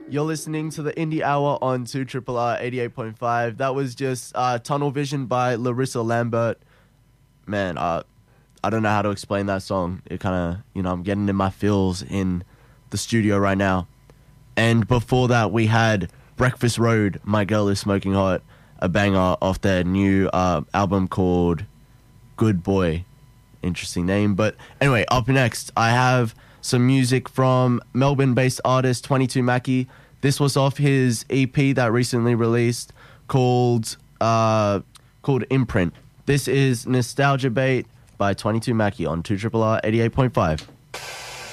You're listening to the Indie Hour on 2RRR 88.5. That was just Tunnel Vision by Larissa Lambert. Man, I don't know how to explain that song. It kind of, I'm getting in my feels in the studio right now. And before that, we had Breakfast Road, My Girl Is Smoking Hot, a banger off their new album called Good Boy. Interesting name. But anyway, up next, I have some music from Melbourne-based artist 22 Mackie. This was off his EP that recently released called Imprint. This is Nostalgia Bait by 22 Mackie on 2RRR 88.5.